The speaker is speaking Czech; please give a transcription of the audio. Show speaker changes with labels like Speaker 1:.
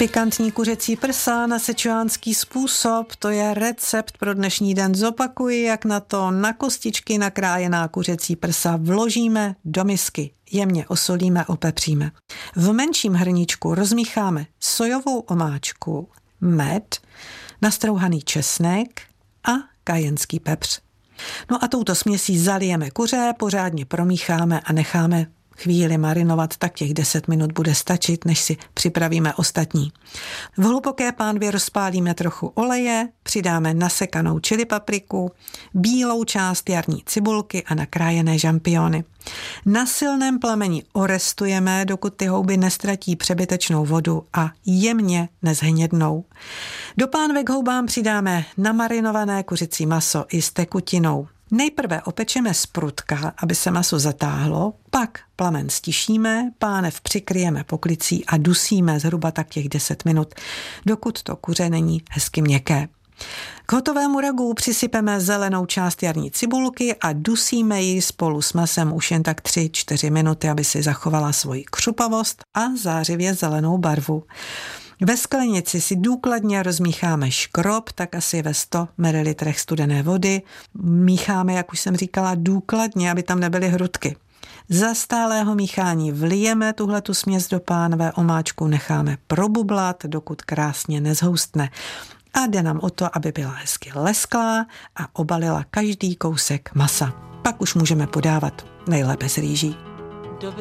Speaker 1: Pikantní kuřecí prsa na sečuánský způsob, to je recept pro dnešní den. Zopakuji, jak na to. Na kostičky nakrájená kuřecí prsa vložíme do misky. Jemně osolíme, opepříme. V menším hrníčku rozmícháme sojovou omáčku, med, nastrouhaný česnek a kajenský pepř. No a touto směsí zalijeme kuře, pořádně promícháme a necháme chvíli marinovat, tak těch 10 minut bude stačit, než si připravíme ostatní. V hluboké pánvě rozpálíme trochu oleje, přidáme nasekanou čili papriku, bílou část jarní cibulky a nakrájené žampiony. Na silném plameni orestujeme, dokud ty houby nestratí přebytečnou vodu a jemně nezhnědnou. Do pánve k houbám přidáme namarinované kuřecí maso i s tekutinou. Nejprve opečeme z prutka, aby se maso zatáhlo, pak plamen stišíme, pánev přikryjeme poklicí a dusíme zhruba tak těch 10 minut, dokud to kuře není hezky měkké. K hotovému ragu přisypeme zelenou část jarní cibulky a dusíme ji spolu s masem už jen tak 3-4 minuty, aby si zachovala svoji křupavost a zářivě zelenou barvu. Ve sklenici si důkladně rozmícháme škrob, tak asi ve 100 ml studené vody. Mícháme, jak už jsem říkala, důkladně, aby tam nebyly hrudky. Za stálého míchání vlijeme tuhletu směs do pánve, omáčku necháme probublat, dokud krásně nezhoustne. A jde nám o to, aby byla hezky lesklá a obalila každý kousek masa. Pak už můžeme podávat, nejlépe s rýží.